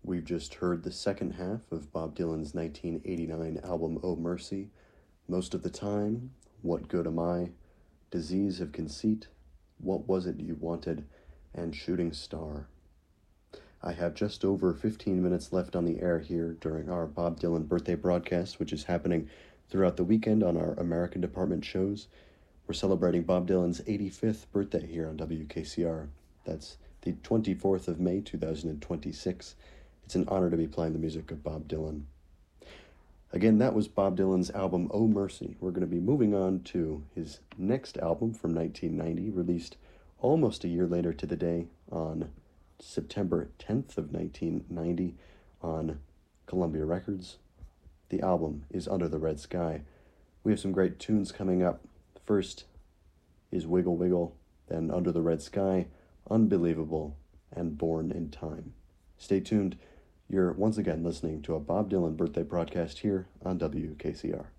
We've just heard the second half of Bob Dylan's 1989 album Oh Mercy, Most of the Time, What Good Am I, Disease of Conceit, What Was It You Wanted, and Shooting Star. I have just over 15 minutes left on the air here during our Bob Dylan birthday broadcast, which is happening throughout the weekend on our American Department shows. We're celebrating Bob Dylan's 85th birthday here on WKCR. That's the 24th of May, 2026. It's an honor to be playing the music of Bob Dylan. Again, that was Bob Dylan's album Oh Mercy. We're going to be moving on to his next album from 1990, released almost a year later to the day on September 10th of 1990 on Columbia Records. The album is Under the Red Sky. We have some great tunes coming up. First is Wiggle Wiggle, then Under the Red Sky, Unbelievable, and Born in Time. Stay tuned. You're once again listening to a Bob Dylan birthday broadcast here on WKCR.